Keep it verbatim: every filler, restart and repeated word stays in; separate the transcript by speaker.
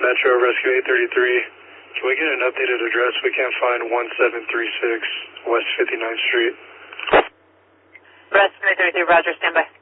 Speaker 1: Metro Rescue eight thirty-three. Can we get an updated address? We can't find one seven three six West fifty-ninth Street.
Speaker 2: Rescue eight thirty-three, Roger, standby.